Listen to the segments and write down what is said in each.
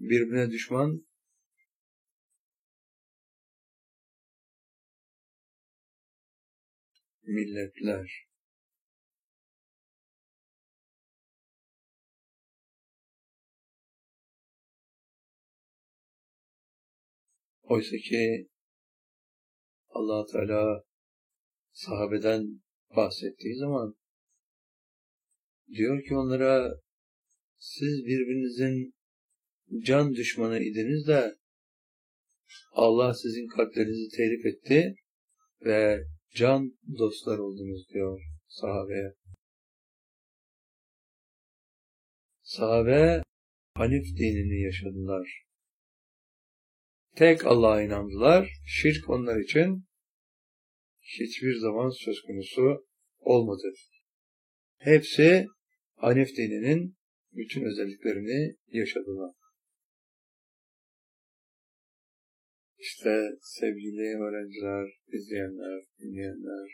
birbirine düşman milletler. Oysa ki Allah Teala sahabeden bahsettiği zaman diyor ki onlara, siz birbirinizin can düşmanı idiniz de Allah sizin kalplerinizi telif etti ve can dostlar oldunuz diyor sahabeye. Sahabe Hanif dinini yaşadılar. Tek Allah'a inandılar. Şirk onlar için hiçbir zaman söz konusu olmadı. Hepsi Hanif dininin bütün özelliklerini yaşadılar. İşte sevgili öğrenciler, izleyenler, dinleyenler,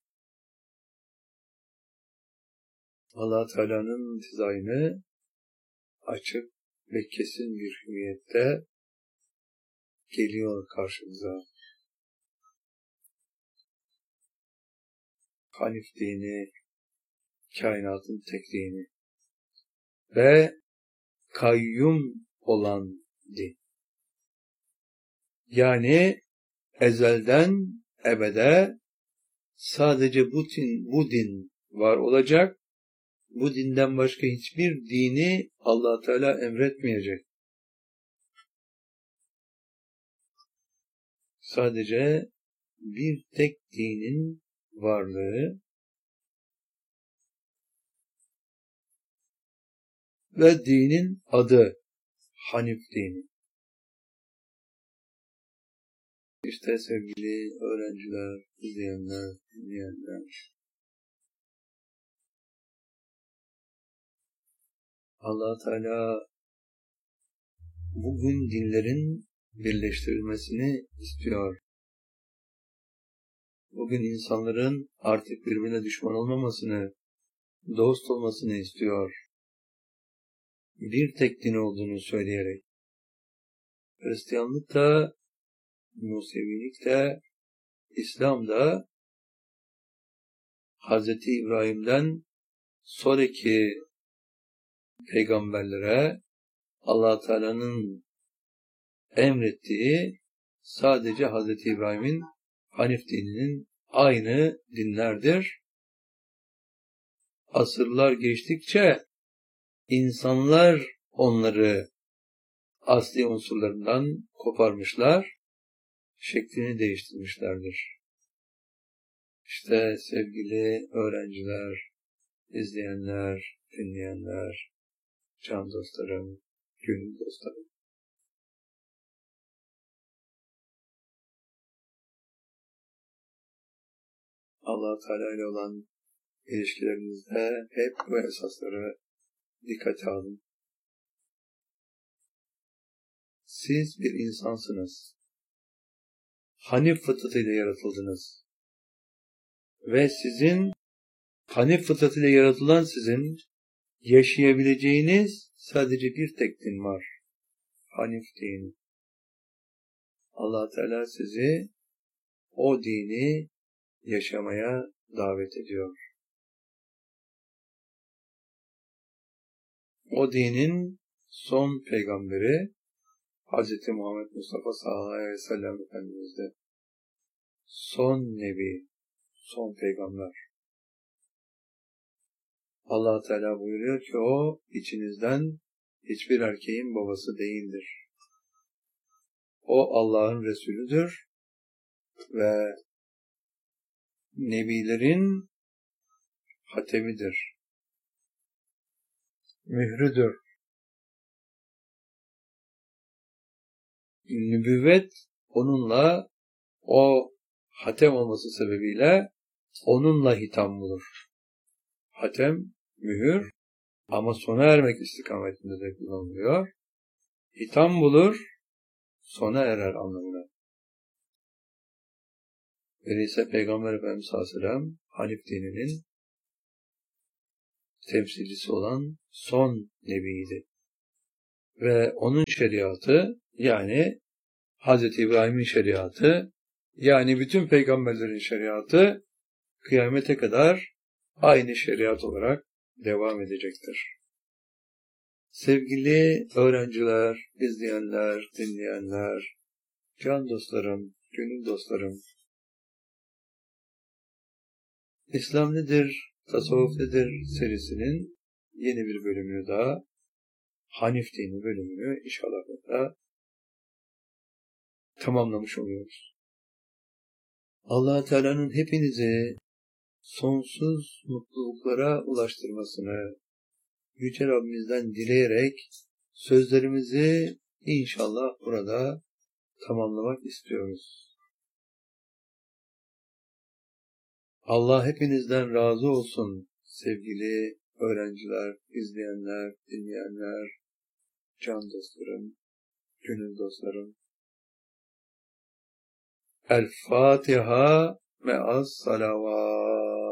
Allah Teala'nın dizaynı açık ve kesin bir hüviyette geliyor karşımıza. Hanif dini, kainatın tek dini ve kayyum olan din. Yani ezelden ebede sadece bu din var olacak. Bu dinden başka hiçbir dini Allah Teala emretmeyecek. Sadece bir tek dinin varlığı ve dinin adı Hanif dini. İşte sevgili öğrenciler, izleyenler, dinleyenler, Allah Teala bugün dinlerin birleştirilmesini istiyor. Bugün insanların artık birbirine düşman olmamasını, dost olmasını istiyor. Bir tek din olduğunu söyleyerek. Hristiyanlık da, Musevilik de, İslam da Hz. İbrahim'den sonraki peygamberlere Allah Teala'nın emrettiği sadece Hz. İbrahim'in Hanif dininin aynı dinlerdir. Asırlar geçtikçe insanlar onları asli unsurlarından koparmışlar, şeklini değiştirmişlerdir. İşte sevgili öğrenciler, izleyenler, dinleyenler, can dostlarım, gönül dostlarım. Allah Teala ile olan ilişkilerinizde hep bu esasları dikkate alın. Siz bir insansınız. Hanif fıtratıyla yaratıldınız. Ve sizin, Hanif fıtratıyla yaratılan sizin yaşayabileceğiniz sadece bir tek din var. Hanif dini. Allah Teala sizi o dini yaşamaya davet ediyor. O dinin son peygamberi Hz. Muhammed Mustafa sallallahu aleyhi ve sellem Efendimiz'de. Son nebi, son peygamber. Allah Teala buyuruyor ki o içinizden hiçbir erkeğin babası değildir. O Allah'ın Resulüdür ve nebilerin hatemidir. Mührüdür. Nübüvvet onunla, o hatem olması sebebiyle onunla hitam bulur. Hatem, mühür ama sona ermek istikametinde de kullanılıyor. Hitam bulur, sona erer anlamına. Öyleyse Peygamber Efendimiz sallallahu aleyhi ve sellem Hanif dininin temsilcisi olan son nebiydi. ve onun şeriatı, yani Hz. İbrahim'in şeriatı, yani bütün peygamberlerin şeriatı kıyamete kadar aynı şeriat olarak devam edecektir. Sevgili öğrenciler, izleyenler, dinleyenler, can dostlarım, gönül dostlarım, İslam nedir, tasavvuf nedir serisinin yeni bir bölümünü daha, Hanif dini bölümünü inşallah da tamamlamış oluyoruz. Allah Teala'nın hepinizi sonsuz mutluluklara ulaştırmasını Yüce Rabbimizden dileyerek sözlerimizi inşallah burada tamamlamak istiyoruz. Allah hepinizden razı olsun sevgili öğrenciler, izleyenler, dinleyenler, can dostlarım, gönül dostlarım. El Fatiha me'as salavat.